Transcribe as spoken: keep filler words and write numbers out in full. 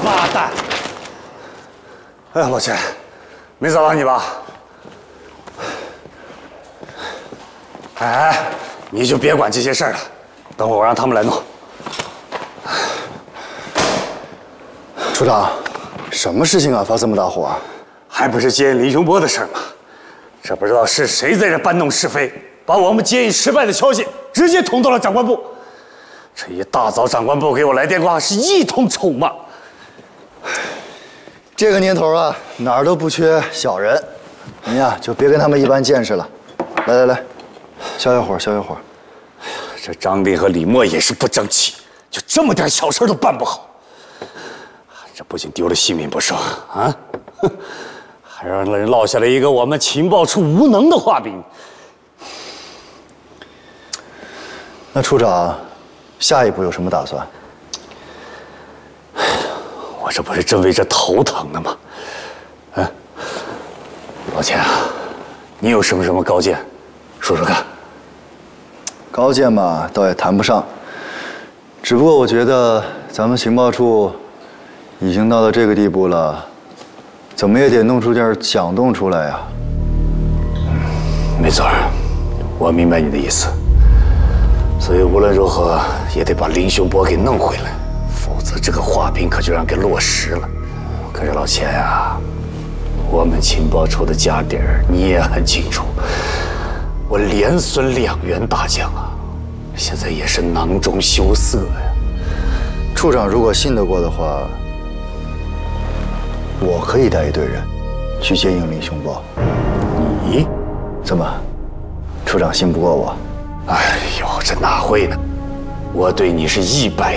八蛋！哎呀，老钱，没找到你吧？哎，你就别管这些事儿了，等会儿我让他们来弄。 处长，什么事情啊？发这么大火啊？ 还不是接林雄波的事儿吗？这不知道是谁在这搬弄是非，把我们接应失败的消息直接捅到了长官部。这一大早，长官部给我来电话，是一通臭骂。 这个年头啊，哪儿都不缺小人，您呀就别跟他们一般见识了。来来来，消消火，消消火。 这张丽和李默也是不争气，就这么点小事都办不好。这不仅丢了性命不说啊，哼，还让人落下了一个我们情报处无能的画饼。 那处长，下一步有什么打算？ 我这不是正为这头疼呢吗？嗯，老钱啊，你有什么什么高见，说说看。 高见嘛，倒也谈不上，只不过我觉得咱们情报处已经到了这个地步了，怎么也得弄出点响动出来呀。 没错，我明白你的意思。所以无论如何也得把林雄波给弄回来，否则这个画饼可就让给落实了。可是老钱呀，我们情报处的家底儿你也很清楚，我连损两员大将啊，现在也是囊中羞涩呀。 处长如果信得过的话，我可以带一队人去接应林雄波。 你怎么，处长信不过我？ 哎呦，这哪会呢？我对你是一百